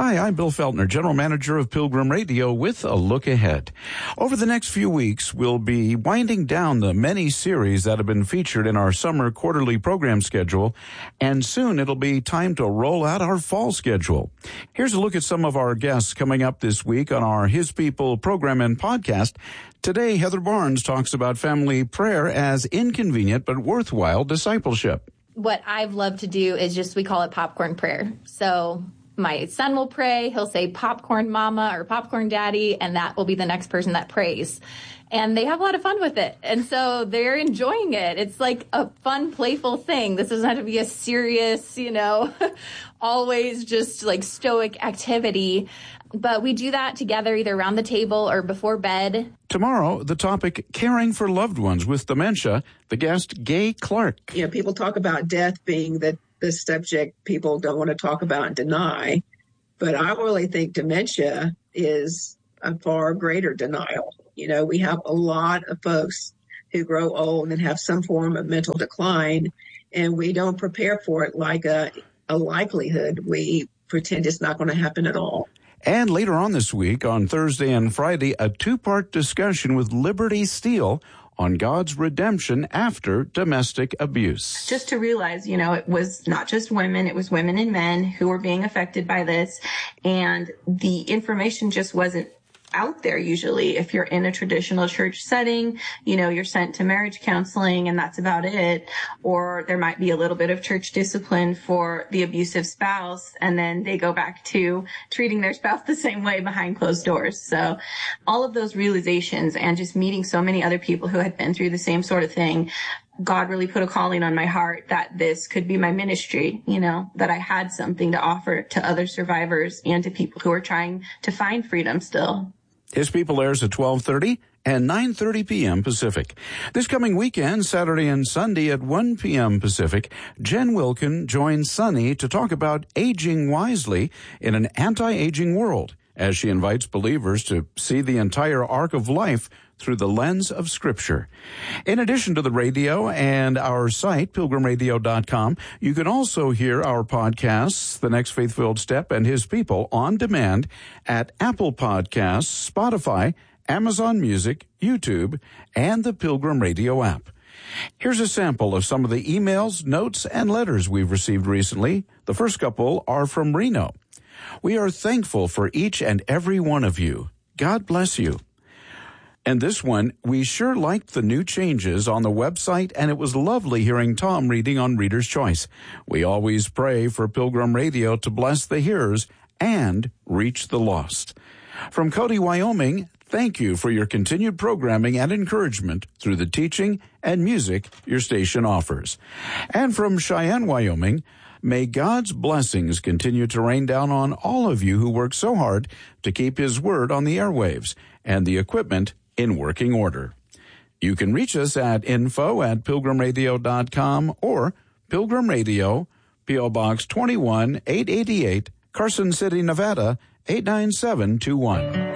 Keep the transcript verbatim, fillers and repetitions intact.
Hi, I'm Bill Feltner, General Manager of Pilgrim Radio, with a look ahead. Over the next few weeks, we'll be winding down the many series that have been featured in our summer quarterly program schedule, and soon it'll be time to roll out our fall schedule. Here's a look at some of our guests coming up this week on our His People program and podcast. Today, Heather Barnes talks about family prayer as inconvenient but worthwhile discipleship. What I've loved to do is just, we call it popcorn prayer. So my son will pray, he'll say popcorn mama or popcorn daddy, and that will be the next person that prays. And they have a lot of fun with it. And so they're enjoying it. It's like a fun, playful thing. This doesn't have to be a serious, you know, always just like stoic activity. But we do that together either around the table or before bed. Tomorrow, the topic, caring for loved ones with dementia, the guest, Gay Clark. You know, people talk about death being the, the subject people don't want to talk about and deny. But I really think dementia is a far greater denial. You know, we have a lot of folks who grow old and have some form of mental decline, and we don't prepare for it like a, a likelihood. We pretend it's not going to happen at all. And later on this week, on Thursday and Friday, a two-part discussion with Liberty Steele on God's redemption after domestic abuse. Just to realize, you know, it was not just women, it was women and men who were being affected by this. And the information just wasn't out there usually. If you're in a traditional church setting, you know, you're sent to marriage counseling and that's about it. Or there might be a little bit of church discipline for the abusive spouse, and then they go back to treating their spouse the same way behind closed doors. So all of those realizations and just meeting so many other people who had been through the same sort of thing, God really put a calling on my heart that this could be my ministry, you know, that I had something to offer to other survivors and to people who are trying to find freedom still. His People airs at twelve thirty and nine thirty p.m. Pacific. This coming weekend, Saturday and Sunday at one p.m. Pacific, Jen Wilkin joins Sunny to talk about aging wisely in an anti-aging world, as she invites believers to see the entire arc of life through the lens of Scripture. In addition to the radio and our site, pilgrim radio dot com, you can also hear our podcasts, The Next Faith-Filled Step and His People, on demand at Apple Podcasts, Spotify, Amazon Music, YouTube, and the Pilgrim Radio app. Here's a sample of some of the emails, notes, and letters we've received recently. The first couple are from Reno. We are thankful for each and every one of you. God bless you. And this one, we sure liked the new changes on the website, and it was lovely hearing Tom reading on Reader's Choice. We always pray for Pilgrim Radio to bless the hearers and reach the lost. From Cody, Wyoming, thank you for your continued programming and encouragement through the teaching and music your station offers. And from Cheyenne, Wyoming, may God's blessings continue to rain down on all of you who work so hard to keep His Word on the airwaves and the equipment in working order. You can reach us at info at pilgrim radio dot com or Pilgrim Radio, P O Box twenty-one eight eighty-eight, Carson City, Nevada, eight nine seven two one.